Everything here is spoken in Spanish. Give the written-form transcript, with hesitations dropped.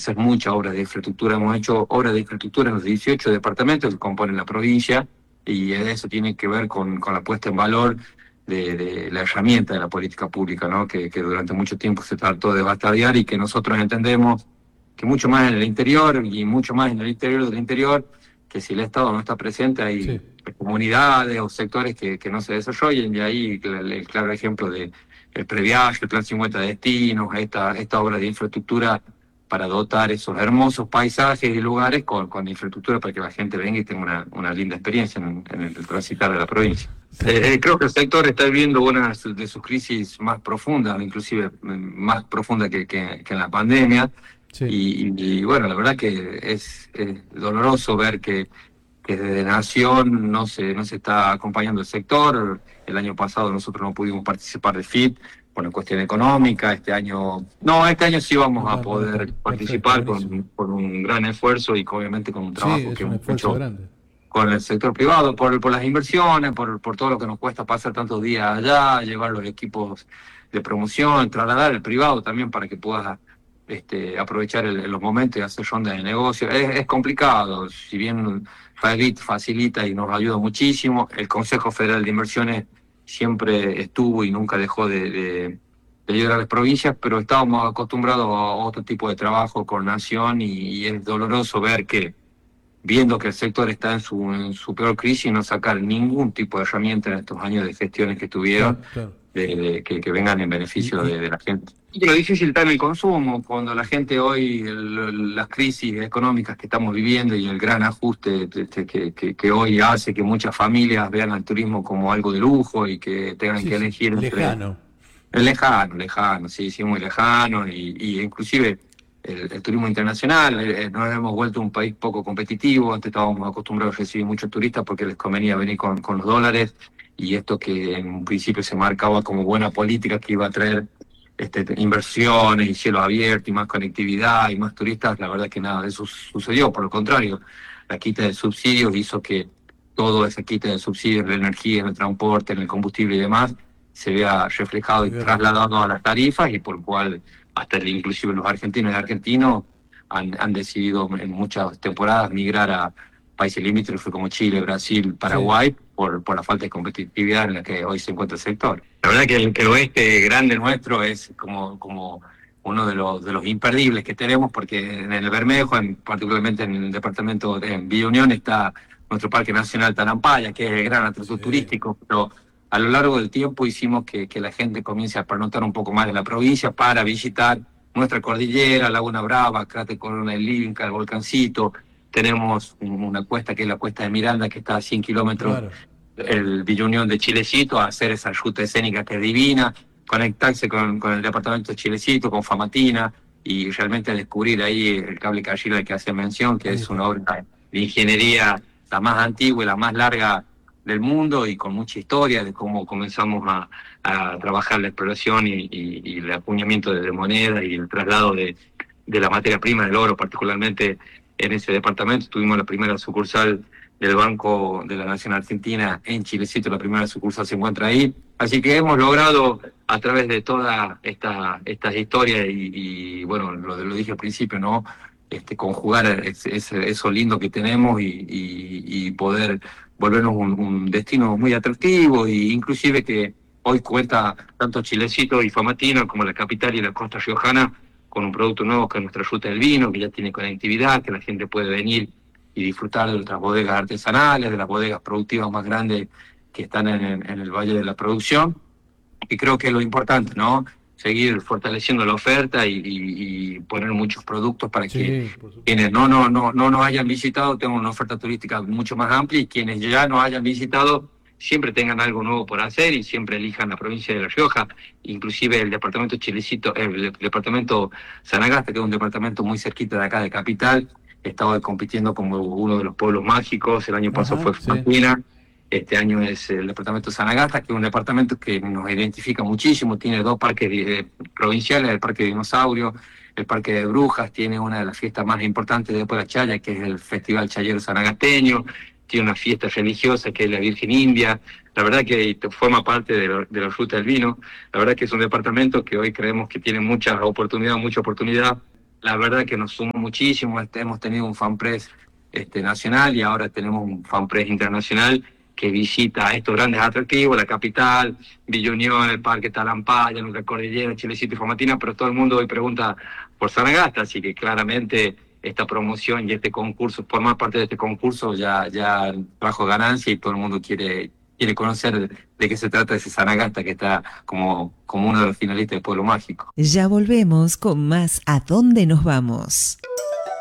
hacer muchas obras de infraestructura. Hemos hecho obras de infraestructura en los 18 departamentos que componen la provincia, y eso tiene que ver con la puesta en valor de la herramienta de la política pública, ¿no? Que durante mucho tiempo se trató de bastardear, y que nosotros entendemos que mucho más en el interior, y mucho más en el interior del interior, que si el Estado no está presente hay comunidades o sectores que no se desarrollen, y ahí el claro ejemplo de el previaje, el Plan 50 Destinos, esta obra de infraestructura para dotar esos hermosos paisajes y lugares con infraestructura para que la gente venga y tenga una linda experiencia en el transitar de la provincia. Creo que el sector está viviendo una de sus crisis más profundas, inclusive más profunda que en la pandemia. Sí. Y bueno, la verdad que es doloroso ver que desde Nación no se está acompañando el sector. El año pasado nosotros no pudimos participar de FIT por una cuestión económica. Este año sí vamos a poder participar con un gran esfuerzo y obviamente con un trabajo que hemos hecho grande con el sector privado, por las inversiones, por todo lo que nos cuesta pasar tantos días allá, llevar los equipos de promoción, trasladar el privado también para que pueda aprovechar los momentos y hacer rondas de negocio. Es complicado, si bien FAEBIT facilita y nos ayuda muchísimo, el Consejo Federal de Inversiones siempre estuvo y nunca dejó de ayudar a las provincias, pero estábamos acostumbrados a otro tipo de trabajo con Nación, y es doloroso ver que, viendo que el sector está en su peor crisis, no sacar ningún tipo de herramienta en estos años de gestiones que tuvieron, claro. Que vengan en beneficio de la gente. Y lo difícil está en el consumo, cuando la gente hoy, las crisis económicas que estamos viviendo y el gran ajuste que hoy hace que muchas familias vean al turismo como algo de lujo y que tengan que elegir lejano. Lejano, sí, muy lejano, y inclusive el turismo internacional, nos hemos vuelto un país poco competitivo. Antes estábamos acostumbrados a recibir muchos turistas porque les convenía venir con los dólares, y esto que en un principio se marcaba como buena política que iba a traer inversiones y cielo abierto y más conectividad y más turistas, la verdad es que nada de eso sucedió. Por lo contrario, la quita de subsidios hizo que toda esa quita de subsidios en la energía, en el transporte, en el combustible y demás se vea reflejado y trasladado a las tarifas, y por lo cual hasta inclusive los argentinos y argentinos han decidido en muchas temporadas migrar a países limítrofes como Chile, Brasil, Paraguay, por la falta de competitividad en la que hoy se encuentra el sector. La verdad que el oeste grande nuestro es como uno de los imperdibles que tenemos, porque en el Bermejo, particularmente en el departamento de Villa Unión, está nuestro Parque Nacional Tanampaya, que es el gran atractivo turístico, pero a lo largo del tiempo hicimos que la gente comience a pernoctar un poco más de la provincia para visitar nuestra cordillera, Laguna Brava, Cráter Corona del Inca, el Volcancito. Tenemos una cuesta que es la Cuesta de Miranda, que está a 100 kilómetros, claro. El Villa Unión de Chilecito, a hacer esa ruta escénica que es divina, conectarse con el departamento de Chilecito, con Famatina, y realmente descubrir ahí el cable Cayera al que hace mención, que es una obra de ingeniería la más antigua y la más larga del mundo, y con mucha historia de cómo comenzamos a trabajar la exploración y el acuñamiento de monedas y el traslado de la materia prima, del oro particularmente. En ese departamento tuvimos la primera sucursal del Banco de la Nación Argentina en Chilecito, la primera sucursal se encuentra ahí. Así que hemos logrado, a través de todas estas historias, y bueno, lo dije al principio, ¿no? Conjugar eso lindo que tenemos y poder volvernos un destino muy atractivo, e inclusive que hoy cuenta tanto Chilecito y Famatina como la capital y la costa riojana con un producto nuevo que es nuestra ruta del vino, que ya tiene conectividad, que la gente puede venir y disfrutar de nuestras bodegas artesanales, de las bodegas productivas más grandes que están en el Valle de la Producción. Y creo que es lo importante, ¿no? Seguir fortaleciendo la oferta y poner muchos productos para que quienes no nos hayan visitado tengan una oferta turística mucho más amplia, y quienes ya nos hayan visitado siempre tengan algo nuevo por hacer y siempre elijan la provincia de La Rioja. Inclusive el departamento Chilecito, el departamento Sanagasta, que es un departamento muy cerquita de acá de Capital, está hoy compitiendo como uno de los pueblos mágicos. El año pasado fue Famatina. Este año es el departamento Sanagasta, que es un departamento que nos identifica muchísimo. Tiene 2 parques provinciales, el Parque Dinosaurio, el Parque de Brujas, tiene una de las fiestas más importantes de la Chaya, que es el Festival Chayero Sanagasteño, tiene una fiesta religiosa que es la Virgen India. La verdad que forma parte de la ruta del vino. La verdad que es un departamento que hoy creemos que tiene mucha oportunidad la verdad que nos sumó muchísimo. Hemos tenido un fanpress nacional y ahora tenemos un fanpress internacional que visita estos grandes atractivos, la capital, Villa Unión, el Parque Talampaya, la Cordillera, Chilecito y Famatina, pero todo el mundo hoy pregunta por Sanagasta, así que claramente esta promoción y este concurso, formar parte de este concurso ya trajo ganancia y todo el mundo quiere conocer de qué se trata ese Sanagasta que está como uno de los finalistas del Pueblo Mágico. Ya volvemos con más ¿A dónde nos vamos?